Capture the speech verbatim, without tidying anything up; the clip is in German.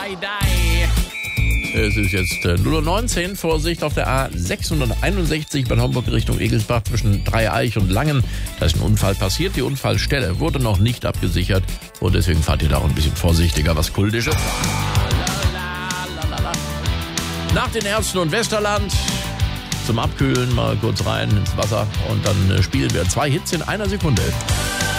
Es ist jetzt äh, null Uhr neunzehn. Vorsicht auf der A sechshunderteinundsechzig bei Homburg Richtung Egelsbach zwischen Dreieich und Langen. Da ist ein Unfall passiert. Die Unfallstelle wurde noch nicht abgesichert. Und deswegen fahrt ihr da auch ein bisschen vorsichtiger, was Kultisches. Nach den Ärzten und Westerland zum Abkühlen mal kurz rein ins Wasser. Und dann äh, spielen wir zwei Hits in einer Sekunde.